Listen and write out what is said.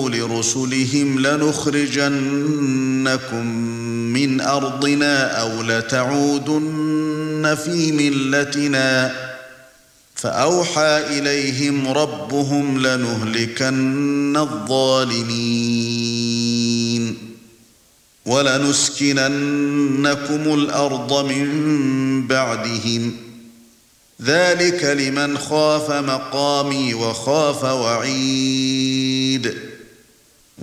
قَالُوا لِرُسُلِهِمْ لَنُخْرِجَنَّكُمْ مِنْ أَرْضِنَا أَوْ لَتَعُودُنَّ فِي مِلَّتِنَا فَأَوْحَى إِلَيْهِمْ رَبُّهُمْ لَنُهْلِكَنَّ الظَّالِمِينَ وَلَنُسْكِنَنَّكُمُ الْأَرْضَ مِنْ بَعْدِهِمْ ذَلِكَ لِمَنْ خَافَ مَقَامِي وَخَافَ وَعِيدِ